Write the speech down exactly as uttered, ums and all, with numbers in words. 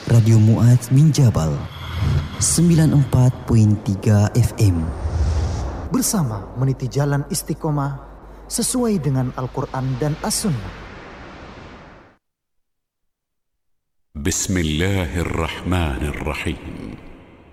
Radio Muaz min Jabal sembilan puluh empat perpuluhan tiga F M. Bersama meniti jalan istiqomah sesuai dengan Al-Quran dan As-Sunnah. Bismillahirrahmanirrahim.